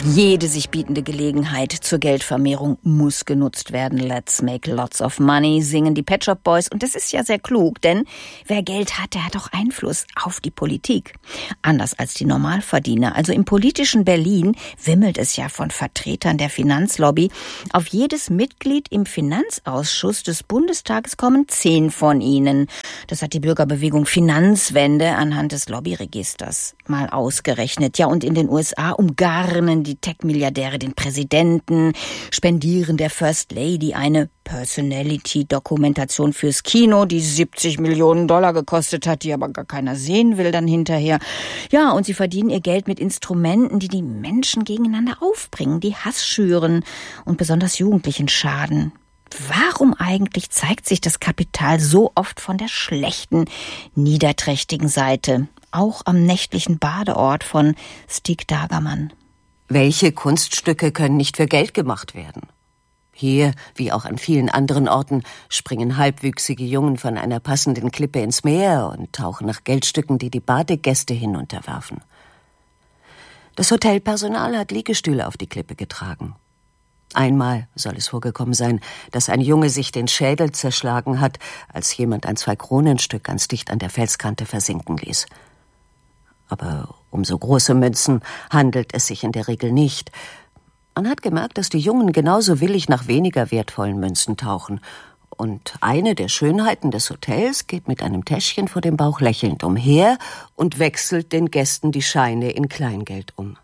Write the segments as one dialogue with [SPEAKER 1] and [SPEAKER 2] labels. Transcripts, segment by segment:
[SPEAKER 1] Jede sich bietende Gelegenheit zur Geldvermehrung muss genutzt werden. Let's make lots of money, singen die Pet Shop Boys. Und das ist ja sehr klug, denn wer Geld hat, der hat auch Einfluss auf die Politik. Anders als die Normalverdiener. Also im politischen Berlin wimmelt es ja von Vertretern der Finanzlobby. Auf jedes Mitglied im Finanzausschuss des Bundestages kommen 10 von ihnen. Das hat die Bürgerbewegung Finanzwende anhand des Lobbyregisters mal ausgerechnet. Ja, und in den USA umgarnen die Tech-Milliardäre den Präsidenten, spendieren der First Lady eine Personality-Dokumentation fürs Kino, die $70 Millionen gekostet hat, die aber gar keiner sehen will dann hinterher. Ja, und sie verdienen ihr Geld mit Instrumenten, die die Menschen gegeneinander aufbringen, die Hass schüren und besonders Jugendlichen schaden. Warum eigentlich zeigt sich das Kapital so oft von der schlechten, niederträchtigen Seite? Auch am nächtlichen Badeort von Stieg Dagermann.
[SPEAKER 2] Welche Kunststücke können nicht für Geld gemacht werden? Hier, wie auch an vielen anderen Orten, springen halbwüchsige Jungen von einer passenden Klippe ins Meer und tauchen nach Geldstücken, die die Badegäste hinunterwerfen. Das Hotelpersonal hat Liegestühle auf die Klippe getragen. Einmal soll es vorgekommen sein, dass ein Junge sich den Schädel zerschlagen hat, als jemand ein 2-Kronenstück ganz dicht an der Felskante versinken ließ. Aber um so große Münzen handelt es sich in der Regel nicht. Man hat gemerkt, dass die Jungen genauso willig nach weniger wertvollen Münzen tauchen. Und eine der Schönheiten des Hotels geht mit einem Täschchen vor dem Bauch lächelnd umher und wechselt den Gästen die Scheine in Kleingeld um.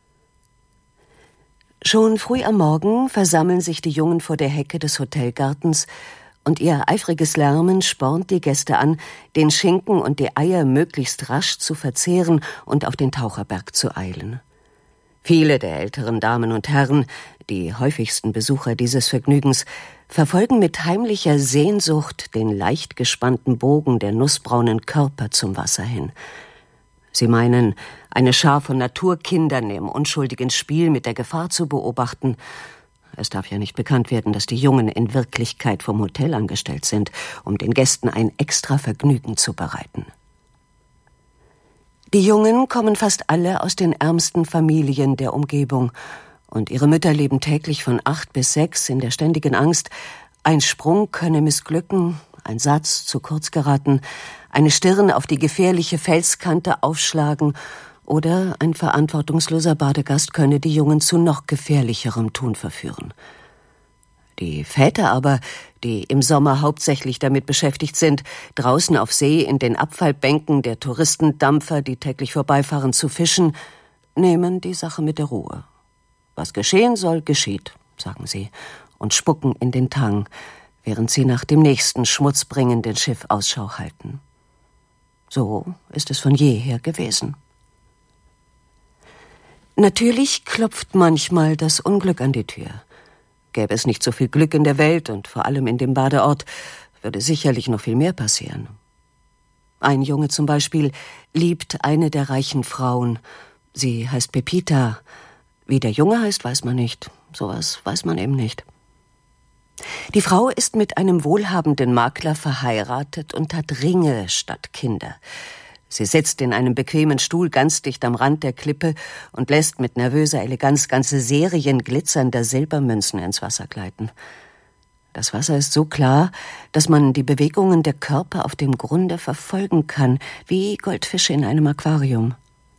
[SPEAKER 2] Schon früh am Morgen versammeln sich die Jungen vor der Hecke des Hotelgartens und ihr eifriges Lärmen spornt die Gäste an, den Schinken und die Eier möglichst rasch zu verzehren und auf den Taucherberg zu eilen. Viele der älteren Damen und Herren, die häufigsten Besucher dieses Vergnügens, verfolgen mit heimlicher Sehnsucht den leicht gespannten Bogen der nussbraunen Körper zum Wasser hin. Sie meinen, eine Schar von Naturkindern im unschuldigen Spiel mit der Gefahr zu beobachten. Es darf ja nicht bekannt werden, dass die Jungen in Wirklichkeit vom Hotel angestellt sind, um den Gästen ein extra Vergnügen zu bereiten. Die Jungen kommen fast alle aus den ärmsten Familien der Umgebung und ihre Mütter leben täglich von 8 bis 6 in der ständigen Angst, ein Sprung könne missglücken, ein Satz zu kurz geraten, eine Stirn auf die gefährliche Felskante aufschlagen oder ein verantwortungsloser Badegast könne die Jungen zu noch gefährlicherem Tun verführen. Die Väter aber, die im Sommer hauptsächlich damit beschäftigt sind, draußen auf See in den Abfallbänken der Touristendampfer, die täglich vorbeifahren, zu fischen, nehmen die Sache mit der Ruhe. Was geschehen soll, geschieht, sagen sie, und spucken in den Tang, während sie nach dem nächsten schmutzbringenden Schiff Ausschau halten. So ist es von jeher gewesen. Natürlich klopft manchmal das Unglück an die Tür. Gäbe es nicht so viel Glück in der Welt und vor allem in dem Badeort, würde sicherlich noch viel mehr passieren. Ein Junge zum Beispiel liebt eine der reichen Frauen. Sie heißt Pepita. Wie der Junge heißt, weiß man nicht. Sowas weiß man eben nicht. Die Frau ist mit einem wohlhabenden Makler verheiratet und hat Ringe statt Kinder. Sie sitzt in einem bequemen Stuhl ganz dicht am Rand der Klippe und lässt mit nervöser Eleganz ganze Serien glitzernder Silbermünzen ins Wasser gleiten. Das Wasser ist so klar, dass man die Bewegungen der Körper auf dem Grunde verfolgen kann, wie Goldfische in einem Aquarium.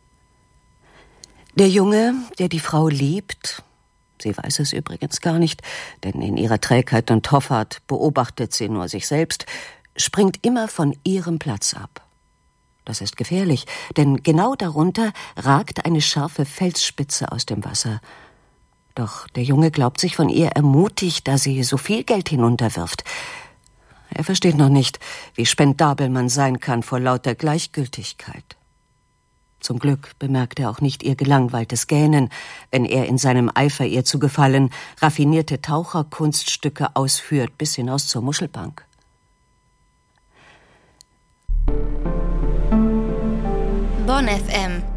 [SPEAKER 2] Der Junge, der die Frau liebt, sie weiß es übrigens gar nicht, denn in ihrer Trägheit und Hoffart beobachtet sie nur sich selbst, springt immer von ihrem Platz ab. Das ist gefährlich, denn genau darunter ragt eine scharfe Felsspitze aus dem Wasser. Doch der Junge glaubt sich von ihr ermutigt, da sie so viel Geld hinunterwirft. Er versteht noch nicht, wie spendabel man sein kann vor lauter Gleichgültigkeit. Zum Glück bemerkt er auch nicht ihr gelangweiltes Gähnen, wenn er in seinem Eifer, ihr zu gefallen, raffinierte Taucherkunststücke ausführt bis hinaus zur Muschelbank.
[SPEAKER 3] Bonn FM